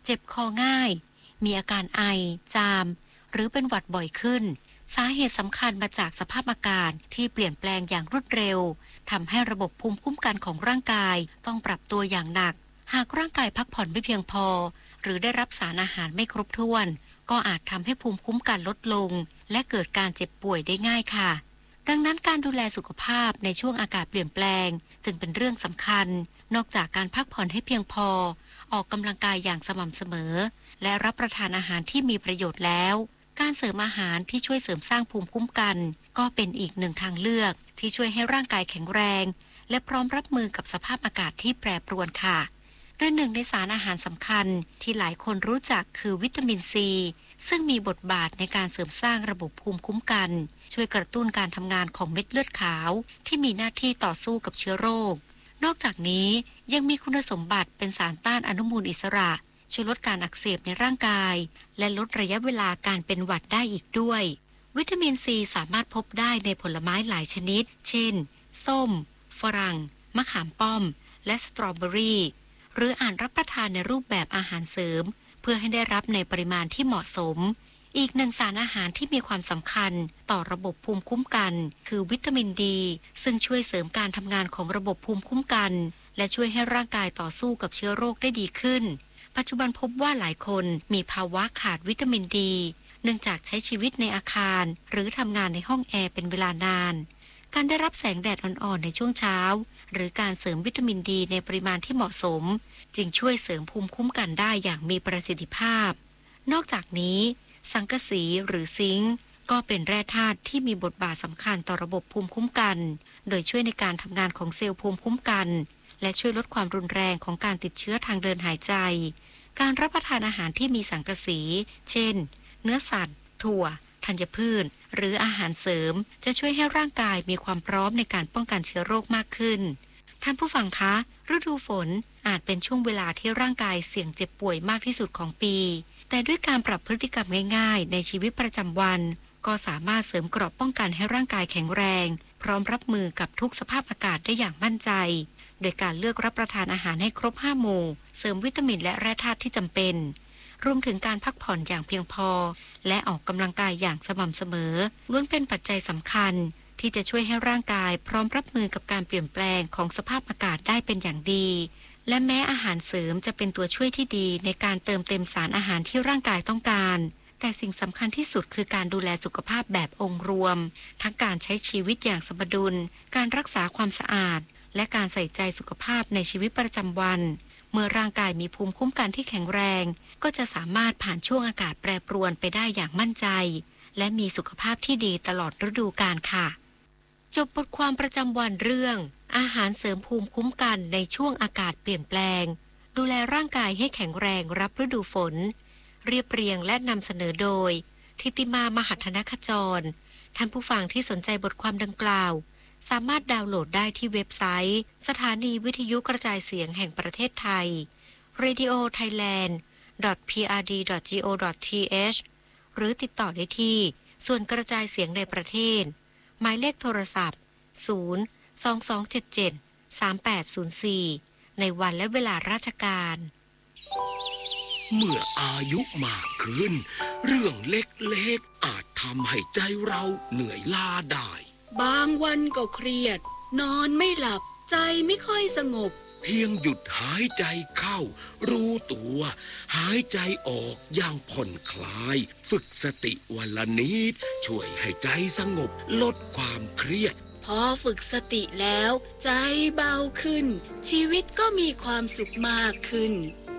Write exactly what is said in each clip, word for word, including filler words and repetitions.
เจ็บคอง่ายมีอาการไอจามหรือเป็นหวัดบ่อยขึ้นสาเหตุสำคัญมาจากสภาพอากาศที่เปลี่ยนแปลงอย่างรวดเร็วทำให้ระบบภูมิคุ้มกันของร่างกายต้องปรับตัวอย่างหนักหากร่างกายพักผ่อนไม่เพียงพอหรือได้รับสารอาหารไม่ครบถ้วนก็อาจทำให้ภูมิคุ้มกันลดลงและเกิดการเจ็บป่วยได้ง่ายค่ะดังนั้นการดูแลสุขภาพในช่วงอากาศเปลี่ยนแปลงจึงเป็นเรื่องสำคัญนอกจากการพักผ่อนให้เพียงพอออกกำลังกายอย่างสม่ำเสมอและรับประทานอาหารที่มีประโยชน์แล้วการเสริมอาหารที่ช่วยเสริมสร้างภูมิคุ้มกันก็เป็นอีกหนึ่งทางเลือกที่ช่วยให้ร่างกายแข็งแรงและพร้อมรับมือกับสภาพอากาศที่แปรปรวนค่ะโดยหนึ่งในสารอาหารสำคัญที่หลายคนรู้จักคือวิตามินซีซึ่งมีบทบาทในการเสริมสร้างระบบภูมิคุ้มกันช่วยกระตุ้นการทำงานของเม็ดเลือดขาวที่มีหน้าที่ต่อสู้กับเชื้อโรคนอกจากนี้ยังมีคุณสมบัติเป็นสารต้านอนุมูลอิสระช่วยลดการอักเสบในร่างกายและลดระยะเวลาการเป็นหวัดได้อีกด้วยวิตามินซีสามารถพบได้ในผลไม้หลายชนิดเช่นส้มฝรั่งมะขามป้อมและสตรอเบอรี่หรืออาจรับประทานในรูปแบบอาหารเสริมเพื่อให้ได้รับในปริมาณที่เหมาะสมอีกหนึ่งสารอาหารที่มีความสำคัญต่อระบบภูมิคุ้มกันคือวิตามินดีซึ่งช่วยเสริมการทำงานของระบบภูมิคุ้มกันและช่วยให้ร่างกายต่อสู้กับเชื้อโรคได้ดีขึ้นปัจจุบันพบว่าหลายคนมีภาวะขาดวิตามินดีเนื่องจากใช้ชีวิตในอาคารหรือทำงานในห้องแอร์เป็นเวลานานการได้รับแสงแดดอ่อนๆในช่วงเช้าหรือการเสริมวิตามินดีในปริมาณที่เหมาะสมจึงช่วยเสริมภูมิคุ้มกันได้อย่างมีประสิทธิภาพนอกจากนี้สังกะสีหรือซิงค์ก็เป็นแร่ธาตุที่มีบทบาทสำคัญต่อระบบภูมิคุ้มกันโดยช่วยในการทำงานของเซลล์ภูมิคุ้มกันและช่วยลดความรุนแรงของการติดเชื้อทางเดินหายใจการรับประทานอาหารที่มีสังกะสีเช่นเนื้อสัตว์ถั่วธัญพืชหรืออาหารเสริมจะช่วยให้ร่างกายมีความพร้อมในการป้องกันเชื้อโรคมากขึ้นท่านผู้ฟังคะฤดูฝนอาจเป็นช่วงเวลาที่ร่างกายเสี่ยงเจ็บป่วยมากที่สุดของปีแต่ด้วยการปรับพฤติกรรมง่ายๆในชีวิตประจำวันก็สามารถเสริมเกราะป้องกันให้ร่างกายแข็งแรงพร้อมรับมือกับทุกสภาพอากาศได้อย่างมั่นใจโดยการเลือกรับประทานอาหารให้ครบห้าหมู่เสริมวิตามินและแร่ธาตุที่จำเป็นรวมถึงการพักผ่อนอย่างเพียงพอและออกกำลังกายอย่างสม่ำเสมอล้วนเป็นปัจจัยสำคัญที่จะช่วยให้ร่างกายพร้อมรับมือกับการเปลี่ยนแปลงของสภาพอากาศได้เป็นอย่างดีและแม้อาหารเสริมจะเป็นตัวช่วยที่ดีในการเติมเต็มสารอาหารที่ร่างกายต้องการแต่สิ่งสำคัญที่สุดคือการดูแลสุขภาพแบบองค์รวมทั้งการใช้ชีวิตอย่างสมดุลการรักษาความสะอาดและการใส่ใจสุขภาพในชีวิตประจำวันเมื่อร่างกายมีภูมิคุ้มกันที่แข็งแรงก็จะสามารถผ่านช่วงอากาศแปรปรวนไปได้อย่างมั่นใจและมีสุขภาพที่ดีตลอดฤดูกาลค่ะจบบทความประจำวันเรื่องอาหารเสริมภูมิคุ้มกันในช่วงอากาศเปลี่ยนแปลงดูแลร่างกายให้แข็งแรงรับฤดูฝนเรียบเรียงและนำเสนอโดยทิติมามหัฒนขจรท่านผู้ฟังที่สนใจบทความดังกล่าวสามารถดาวน์โหลดได้ที่เว็บไซต์สถานีวิทยุกระจายเสียงแห่งประเทศไทย เรดิโอ ไทยแลนด์ ดอท พี อาร์ ดี ดอท จี โอ ดอท ที เอช หรือติดต่อได้ที่ส่วนกระจายเสียงในประเทศหมายเลขโทรศัพท์ศูนย์ สอง สอง เจ็ด เจ็ด สาม แปด ศูนย์ สี่ในวันและเวลาราชการเมื่ออายุมากขึ้นเรื่องเล็กๆอาจทำให้ใจเราเหนื่อยล้าได้บางวันก็เครียดนอนไม่หลับใจไม่ค่อยสงบเพียงหยุดหายใจเข้ารู้ตัวหายใจออกอย่างผ่อนคลายฝึกสติวันละนิดช่วยให้ใจสงบลดความเครียดพอฝึกสติแล้วใจเบาขึ้นชีวิตก็มีความสุขมากขึ้น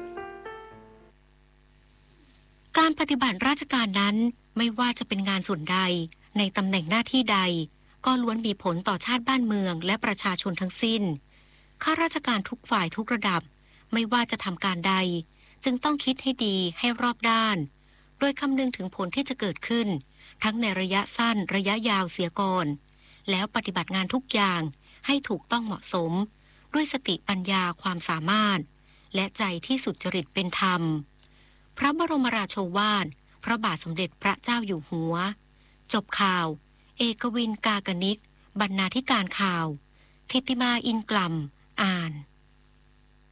การปฏิบัติราชการนั้นไม่ว่าจะเป็นงานส่วนใดในตำแหน่งหน้าที่ใดก็ล้วนมีผลต่อชาติบ้านเมืองและประชาชนทั้งสิ้นข้าราชการทุกฝ่ายทุกระดับไม่ว่าจะทำการใดจึงต้องคิดให้ดีให้รอบด้านโดยคำนึงถึงผลที่จะเกิดขึ้นทั้งในระยะสั้นระยะยาวเสียก่อนแล้วปฏิบัติงานทุกอย่างให้ถูกต้องเหมาะสมด้วยสติปัญญาความสามารถและใจที่สุจริตเป็นธรรมพระบรมราโชวาทพระบาทสมเด็จพระเจ้าอยู่หัวจบข่าวเอกวินกากนิกบรรณาธิการข่าวทิติมาอินกลัมอ่าน